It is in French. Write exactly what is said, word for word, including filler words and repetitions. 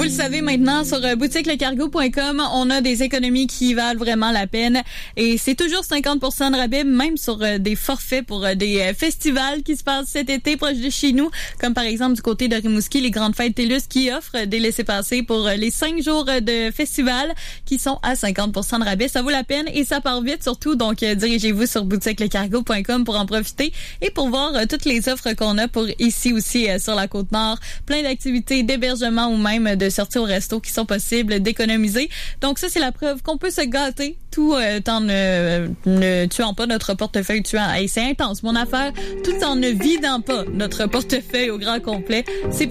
le savez maintenant, sur boutique le cargo point com, on a des économies qui valent vraiment la peine. Et c'est toujours cinquante pour cent de rabais, même sur des forfaits pour des festivals qui se passent cet été proche de chez nous, comme par exemple du côté de Rimouski, les Grandes Fêtes TELUS qui offrent des laissez-passer pour les cinq jours de festival qui sont à cinquante pour cent de rabais. Ça vaut la peine et ça part vite surtout, donc dirigez-vous sur boutique le cargo point com pour en profiter et pour voir toutes les offres qu'on a pour ici aussi sur la Côte-Nord. Plein d'activités d'hébergement ou même de sorties au resto qui sont possibles d'économiser. Donc ça, c'est la preuve qu'on peut se gâter tout euh, en ne, ne tuant pas notre portefeuille tuant. Hey, c'est intense, mon affaire, tout en ne vidant pas notre portefeuille au grand complet. C'est